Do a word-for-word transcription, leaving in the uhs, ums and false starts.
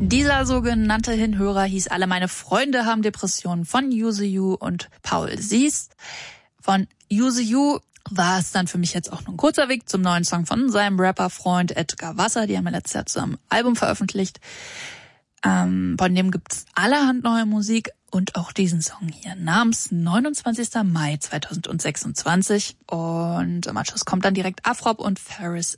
Dieser sogenannte Hinhörer hieß Alle meine Freunde haben Depressionen von Use You und Paul Sies. Von Use You war es dann für mich jetzt auch nur ein kurzer Weg zum neuen Song von seinem Rapper-Freund Edgar Wasser. Die haben ja letztes Jahr zusammen ein Album veröffentlicht. Ähm, von dem gibt's allerhand neue Musik und auch diesen Song hier namens neunundzwanzigster Mai zweitausendsechsundzwanzig. Und im Anschluss kommt dann direkt Afrop und Ferris